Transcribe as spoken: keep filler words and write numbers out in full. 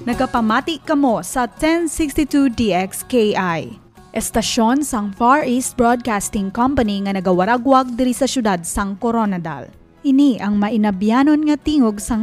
Nagapamati kamo sa ten sixty-two D X K I. Estasyon sang Far East Broadcasting Company nga nagawaragwag diri sa syudad sang Coronadal. Ini ang mainabyanon nga tingog sang